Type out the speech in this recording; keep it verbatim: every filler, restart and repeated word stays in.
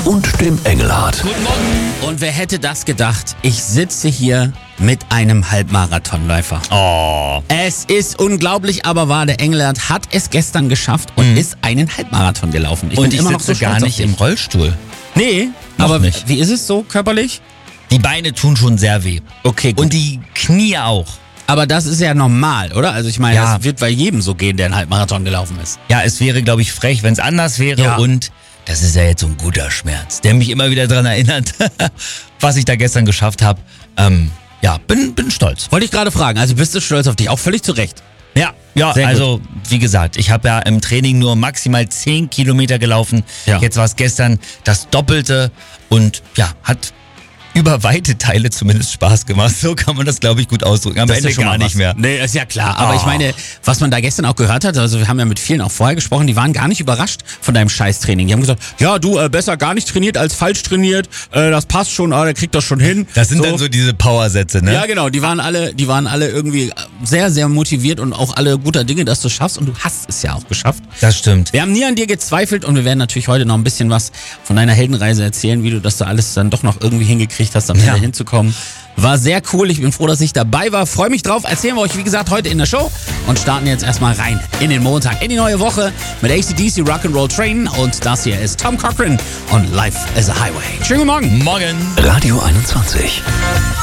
und dem Engelhardt. Guten Morgen. Und wer hätte das gedacht? Ich sitze hier mit einem Halbmarathonläufer. Oh. Es ist unglaublich, aber wahr. Der Engelhardt hat es gestern geschafft und Mhm. ist einen Halbmarathon gelaufen. Ich Und bin ich immer noch so sitze gar stolz auf nicht dich. im Rollstuhl. Nee, Noch aber nicht. wie ist es so körperlich? Die Beine tun schon sehr weh. Okay, gut. Und die Knie auch. Aber das ist ja normal, oder? Also ich meine, Ja. das wird bei jedem so gehen, der einen Halbmarathon gelaufen ist. Ja, es wäre, glaube ich, frech, wenn es anders wäre. Ja. Und das ist ja jetzt so ein guter Schmerz, der mich immer wieder daran erinnert, was ich da gestern geschafft habe. Ähm, ja, bin, bin stolz. Wollte ich gerade fragen, also bist du stolz auf dich? Auch völlig zu Recht. Ja, ja, Sehr also wie gesagt, ich habe ja im Training nur maximal zehn Kilometer gelaufen. Ja. Jetzt war es gestern das Doppelte und ja, hat über weite Teile zumindest Spaß gemacht. So kann man das, glaube ich, gut ausdrücken. Am Das ist Ende ja schon gar mal nicht was. mehr. Nee, ist ja klar. Aber Ah. ich meine, was man da gestern auch gehört hat, also wir haben ja mit vielen auch vorher gesprochen, die waren gar nicht überrascht von deinem Scheißtraining. Die haben gesagt, ja, du, äh, besser gar nicht trainiert als falsch trainiert. Äh, das passt schon, ah, der kriegt das schon hin. Das sind dann so diese Powersätze, ne? Ja, genau. Die waren alle, die waren alle irgendwie sehr, sehr motiviert und auch alle guter Dinge, dass du es schaffst. Und du hast es ja auch geschafft. Das stimmt. Wir haben nie an dir gezweifelt und wir werden natürlich heute noch ein bisschen was von deiner Heldenreise erzählen, wie du das da alles dann doch noch irgendwie hingekriegt hast, am Ende Ja. hinzukommen. War sehr cool. Ich bin froh, dass ich dabei war. Freue mich drauf. Erzählen wir euch, wie gesagt, heute in der Show und starten jetzt erstmal rein in den Montag, in die neue Woche mit A C D C Rock'n'Roll Train. Und das hier ist Tom Cochran und Life is a Highway. Schönen guten Morgen. Morgen. Radio einundzwanzig.